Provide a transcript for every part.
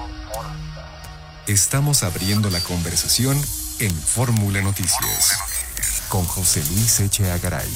Estamos abriendo la conversación en Fórmula Noticias con José Luis Echeagaray. Garay.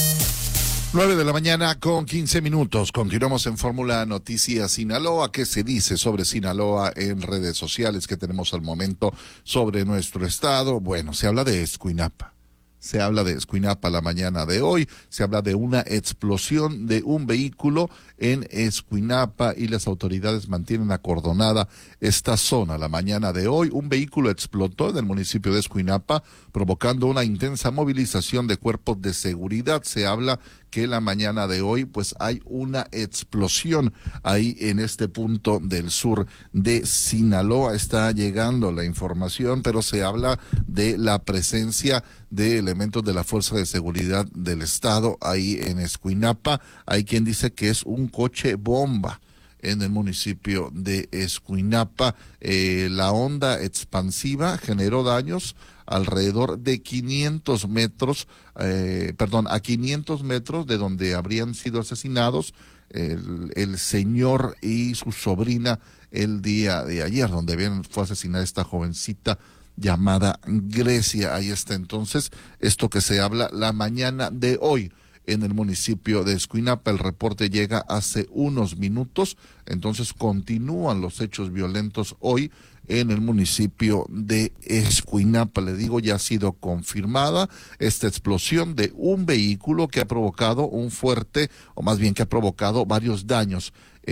9:15 a.m. Continuamos en Fórmula Noticias Sinaloa. ¿Qué se dice sobre Sinaloa en redes sociales que tenemos al momento sobre nuestro estado? Bueno, se habla de Escuinapa. Se habla de Escuinapa la mañana de hoy, se habla de una explosión de un vehículo en Escuinapa y las autoridades mantienen acordonada esta zona. La mañana de hoy, un vehículo explotó en el municipio de Escuinapa, provocando una intensa movilización de cuerpos de seguridad. Se habla que la mañana de hoy, pues hay una explosión ahí en este punto del sur de Sinaloa. Está llegando la información, pero se habla de la presencia de elementos de la Fuerza de Seguridad del Estado ahí en Escuinapa. Hay quien dice que es un coche bomba en el municipio de Escuinapa. La onda expansiva generó daños alrededor de 500 metros, a 500 metros de donde habrían sido asesinados el señor y su sobrina el día de ayer, donde bien fue asesinada esta jovencita llamada Grecia. Ahí está entonces esto que se habla la mañana de hoy en el municipio de Escuinapa. El reporte llega hace unos minutos, entonces continúan los hechos violentos hoy en el municipio de Escuinapa. Le digo, ya ha sido confirmada esta explosión de un vehículo que ha provocado un fuerte, o más bien que ha provocado varios daños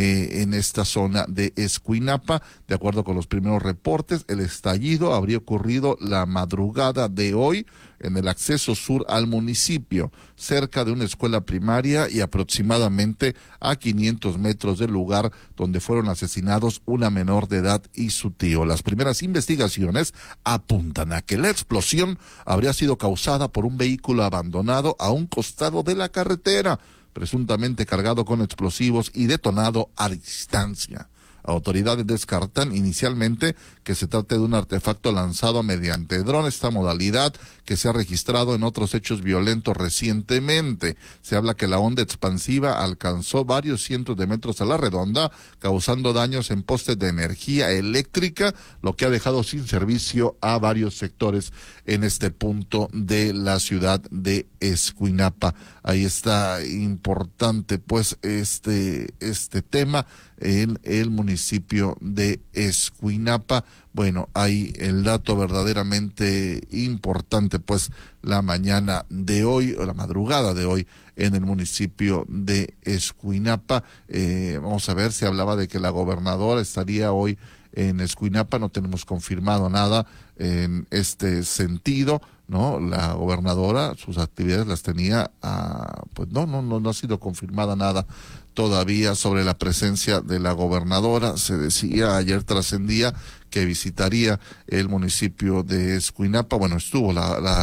en esta zona de Escuinapa. De acuerdo con los primeros reportes, el estallido habría ocurrido la madrugada de hoy en el acceso sur al municipio, cerca de una escuela primaria y aproximadamente a 500 metros del lugar donde fueron asesinados una menor de edad y su tío. Las primeras investigaciones apuntan a que la explosión habría sido causada por un vehículo abandonado a un costado de la carretera, presuntamente cargado con explosivos y detonado a distancia. Autoridades descartan inicialmente que se trate de un artefacto lanzado mediante dron, esta modalidad que se ha registrado en otros hechos violentos recientemente. Se habla que la onda expansiva alcanzó varios cientos de metros a la redonda, causando daños en postes de energía eléctrica, lo que ha dejado sin servicio a varios sectores en este punto de la ciudad de Escuinapa. Ahí está importante pues este tema en el municipio de Escuinapa. Bueno, ahí el dato verdaderamente importante, pues la mañana de hoy, o la madrugada de hoy, en el municipio de Escuinapa. Vamos a ver, se hablaba de que la gobernadora estaría hoy en Escuinapa, no tenemos confirmado nada en este sentido, ¿no? La gobernadora, sus actividades las tenía, pues no ha sido confirmada nada todavía sobre la presencia de la gobernadora. Se decía, ayer trascendía que visitaría el municipio de Escuinapa. Bueno, estuvo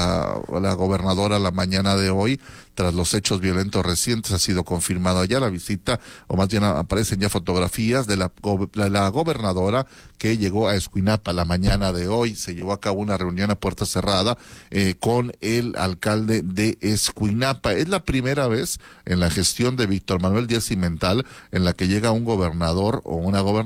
la gobernadora la mañana de hoy, tras los hechos violentos recientes, ha sido confirmada ya la visita, o más bien aparecen ya fotografías de la gobernadora que llegó a Escuinapa la mañana de hoy. Se llevó a cabo una reunión a puerta cerrada con el alcalde de Escuinapa. Es la primera vez en la gestión de Víctor Manuel Díaz Cimental en la que llega un gobernador o una gobernadora